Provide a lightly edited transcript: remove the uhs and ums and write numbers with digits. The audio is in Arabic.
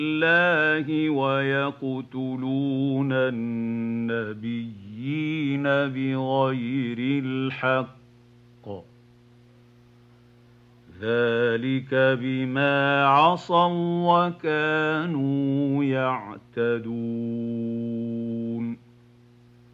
اللَّهِ وَيَقْتُلُونَ النَّبِيِّينَ بِغَيْرِ الْحَقِّ ۗ ذَٰلِكَ بِمَا عَصَوا وَّكَانُوا يَعْتَدُونَ